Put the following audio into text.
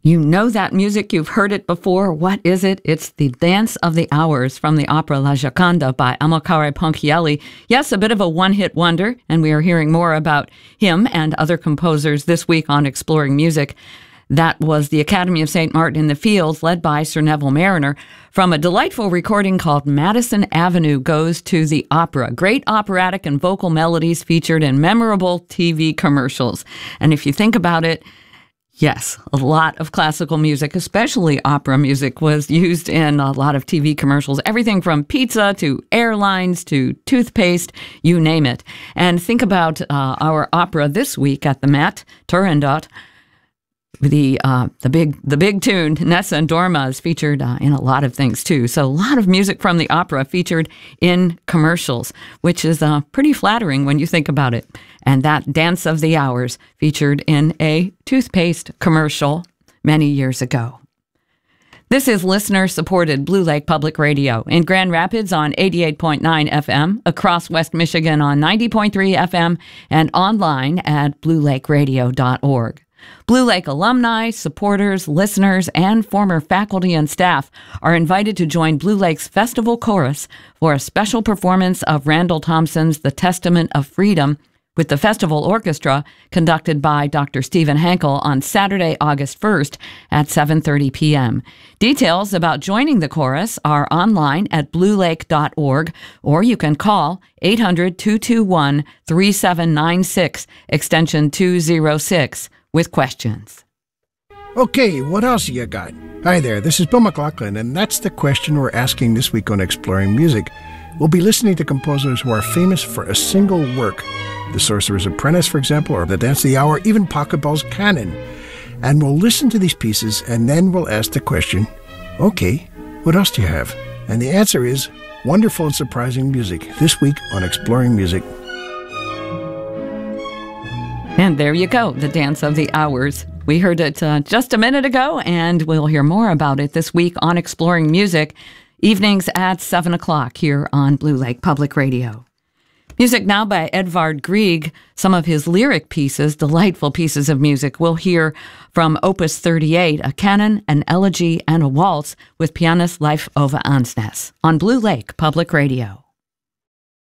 You know that music, you've heard it before. What is it? It's the Dance of the Hours from the opera La Gioconda by Amilcare Ponchielli. Yes, a bit of a one-hit wonder, and we are hearing more about him and other composers this week on Exploring Music. That was the Academy of St. Martin in the Fields, led by Sir Neville Marriner, from a delightful recording called Madison Avenue Goes to the Opera. Great operatic and vocal melodies featured in memorable TV commercials. And if you think about it, yes, a lot of classical music, especially opera music, was used in a lot of TV commercials. Everything from pizza to airlines to toothpaste, you name it. And think about our opera this week at the Met, Turandot. The big tune, Nessa and Dorma, is featured in a lot of things, too. So a lot of music from the opera featured in commercials, which is pretty flattering when you think about it. And that Dance of the Hours featured in a toothpaste commercial many years ago. This is listener-supported Blue Lake Public Radio in Grand Rapids on 88.9 FM, across West Michigan on 90.3 FM, and online at bluelakeradio.org. Blue Lake alumni, supporters, listeners, and former faculty and staff are invited to join Blue Lake's Festival Chorus for a special performance of Randall Thompson's The Testament of Freedom with the Festival Orchestra, conducted by Dr. Stephen Hankel on Saturday, August 1st at 7:30 p.m. Details about joining the chorus are online at bluelake.org, or you can call 800-221-3796, extension 206. With questions. Okay, what else you got? Hi there, this is Bill McLaughlin, and that's the question we're asking this week on Exploring Music. We'll be listening to composers who are famous for a single work. The Sorcerer's Apprentice, for example, or The Dance of the Hour, even Pachelbel's Canon. And we'll listen to these pieces, and then we'll ask the question, okay, what else do you have? And the answer is wonderful and surprising music, this week on Exploring Music. And there you go, the Dance of the Hours. We heard it just a minute ago, and we'll hear more about it this week on Exploring Music, evenings at 7 o'clock here on Blue Lake Public Radio. Music now by Edvard Grieg. Some of his lyric pieces, delightful pieces of music, we'll hear from Opus 38, a canon, an elegy, and a waltz with pianist Leif Ove Ansnes on Blue Lake Public Radio.